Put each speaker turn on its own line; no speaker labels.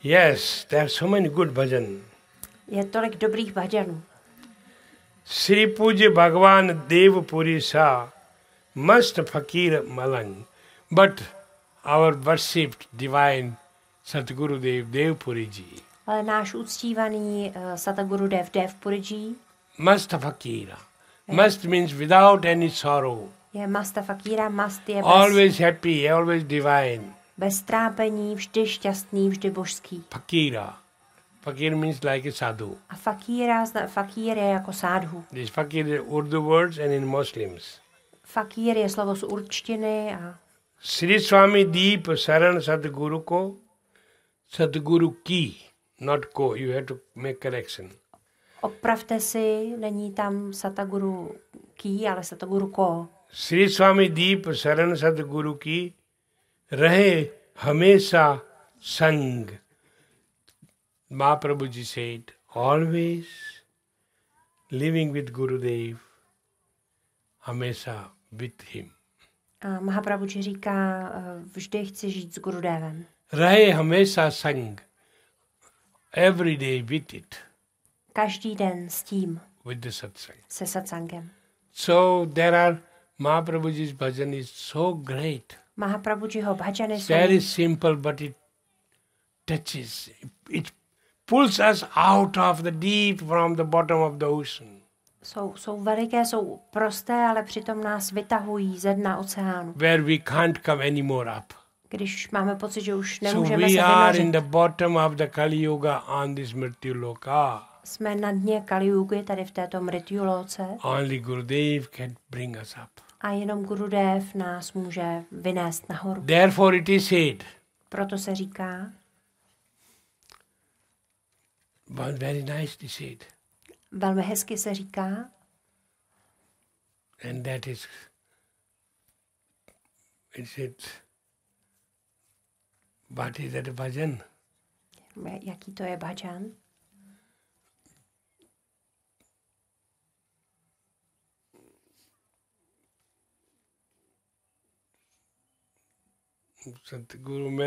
Yes, there are so many good bhajan.
Je tolik dobrých bhajanů.
Sri Puja Bhagavan Devpuri Sa Mast Fakir Malang. But our worshipped divine Satguru Dev Devpuri Ji.
Ale náš uctívaný Satagurudev Devpuriji
Mast Fakira. Mast means without any sorrow.
je Masta Fakira, Mast je
Always happy, always divine.
bez trápení, vždy šťastný, vždy božský.
Fakira. Fakir means like a sadhu.
A fakír je jako sádhu.
This fakir is Urdu words and in Muslims.
Fakír je slovo z určtiny a
Sri Swami Deep Saran Sadguru ko, Sadguru ki, not ko. You have to make correction.
opravte si, není tam Sataguru ki, ale Sataguru ko.
Sri Swami Deep Saran Sadguru ki, rahe hamesha sang. Mahaprabhuji said, always living with Gurudev, hamesha with him.
A Mahaprabhuji říká, vždy chci žít s Gurudevem.
Rahe hamesha sang, every day with it,
Každý den s tím,
with the satsang.
se satsangem.
So there are Mahaprabhuji's bhajan is so great.
Mahaprabhujiho bhajany
It's very simple, but it touches, it pulls us out of the deep from the bottom of the ocean.
jsou veliké, jsou prosté, ale přitom nás vytahují ze dna oceánu.
Where we can't come anymore up.
Když máme pocit, že už
So
nemůžeme
we
se
are in
vynořit.
the bottom of the Kali Yuga on this Mrityu Loka.
Jsme na dně Kaliugy, tady v této Mrityuloce,
Only Gurudev can bring us up.
a jenom Gurudev nás může vynést nahoru.
Therefore it is said,
Proto se říká,
but very nicely said,
velmi hezky se říká,
and that is, what is that bhajan?
jaký to je bhajan.
Satguru